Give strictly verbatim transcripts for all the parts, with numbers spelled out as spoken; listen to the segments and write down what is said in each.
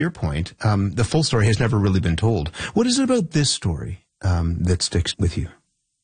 your point, um, the full story has never really been told. What is it about this story um, that sticks with you?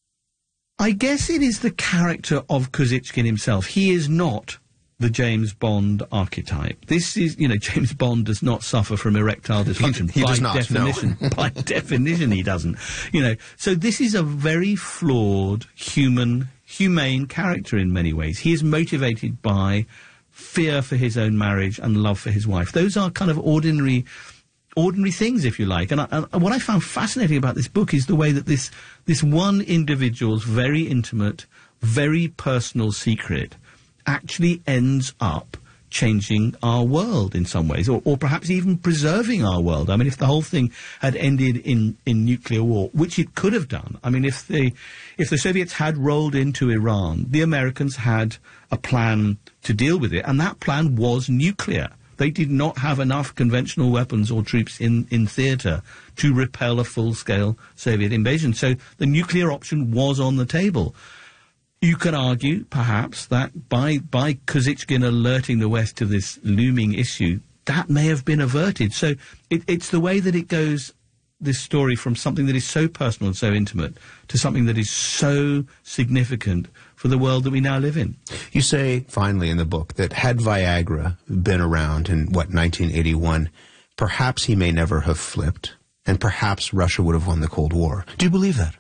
I guess it is the character of Kuzitchkin himself. He is not the James Bond archetype. This is, you know, James Bond does not suffer from erectile dysfunction. He, he by does not, definition. no. By definition, he doesn't. You know, so this is a very flawed, human, humane character in many ways. He is motivated by fear for his own marriage and love for his wife. Those are kind of ordinary... ordinary things, if you like. And, I, and what I found fascinating about this book is the way that this this one individual's very intimate, very personal secret actually ends up changing our world in some ways, or, or perhaps even preserving our world. I mean, if the whole thing had ended in, in nuclear war, which it could have done. I mean, if the, if the Soviets had rolled into Iran, the Americans had a plan to deal with it, and that plan was nuclear. They did not have enough conventional weapons or troops in, in theatre to repel a full-scale Soviet invasion. So the nuclear option was on the table. You can argue, perhaps, that by, by Kuzitchkin alerting the West to this looming issue, that may have been averted. So it, it's the way that it goes, this story, from something that is so personal and so intimate to something that is so significant for the world that we now live in. You say, finally, in the book, that had Viagra been around in, what, nineteen eighty-one, perhaps he may never have flipped, and perhaps Russia would have won the Cold War. Do you believe that?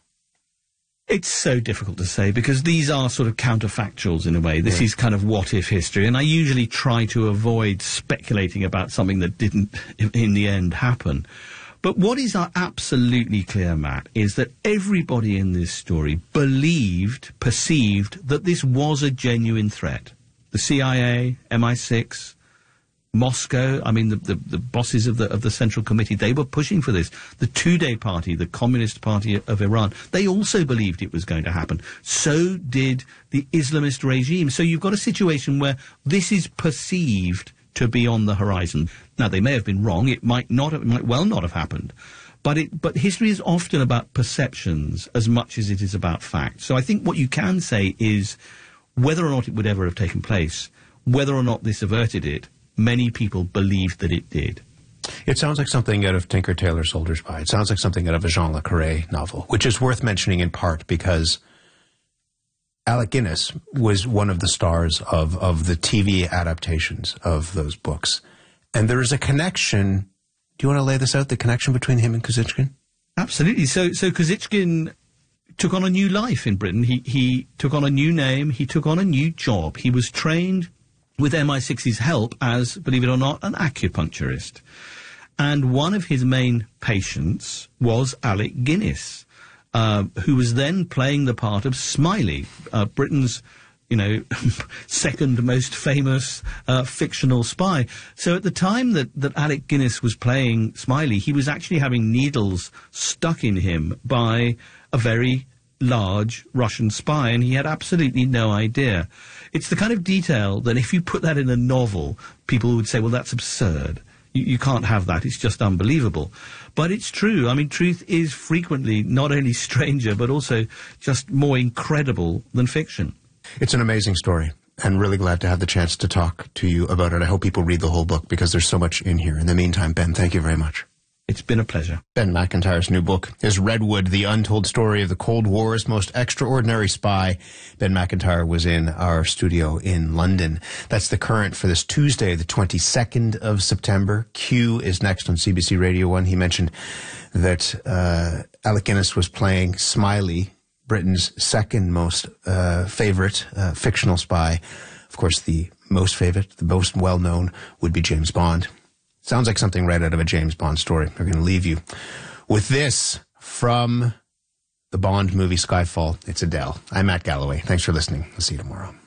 It's so difficult to say, because these are sort of counterfactuals in a way. This yeah. is kind of what-if history, and I usually try to avoid speculating about something that didn't, in the end, happen. But what is absolutely clear, Matt, is that everybody in this story believed, perceived, that this was a genuine threat. The C I A, M I six, Moscow, I mean, the, the, the bosses of the, of the Central Committee, they were pushing for this. The Tudeh Party, the Communist Party of Iran, they also believed it was going to happen. So did the Islamist regime. So you've got a situation where this is perceived to be on the horizon. Now, they may have been wrong. It might not have, it might well not have happened. But it, but history is often about perceptions as much as it is about facts. So I think what you can say is whether or not it would ever have taken place, whether or not this averted it, many people believed that it did. It sounds like something out of Tinker Tailor Soldier Spy. It sounds like something out of a Jean Le Carré novel, which is worth mentioning in part because Alec Guinness was one of the stars of, of the T V adaptations of those books. And there is a connection. Do you want to lay this out, the connection between him and Kuzitchkin? Absolutely. So so Kuzitchkin took on a new life in Britain. He, he took on a new name. He took on a new job. He was trained with M I six's help as, believe it or not, an acupuncturist. And one of his main patients was Alec Guinness, Uh, who was then playing the part of Smiley, uh, Britain's, you know, second most famous uh, fictional spy. So at the time that, that Alec Guinness was playing Smiley, he was actually having needles stuck in him by a very large Russian spy, and he had absolutely no idea. It's the kind of detail that if you put that in a novel, people would say, well, that's absurd. You, you can't have that. It's just unbelievable. But it's true. I mean, truth is frequently not only stranger, but also just more incredible than fiction. It's an amazing story, and really glad to have the chance to talk to you about it. I hope people read the whole book, because there's so much in here. In the meantime, Ben, thank you very much. It's been a pleasure. Ben Macintyre's new book is Redwood, The Untold Story of the Cold War's Most Extraordinary Spy. Ben Macintyre was in our studio in London. That's the current for this Tuesday, the twenty-second of September. Q is next on C B C Radio one. He mentioned that uh, Alec Guinness was playing Smiley, Britain's second most uh, favorite uh, fictional spy. Of course, the most favorite, the most well-known would be James Bond. Sounds like something right out of a James Bond story. We're going to leave you with this from the Bond movie Skyfall. It's Adele. I'm Matt Galloway. Thanks for listening. I'll see you tomorrow.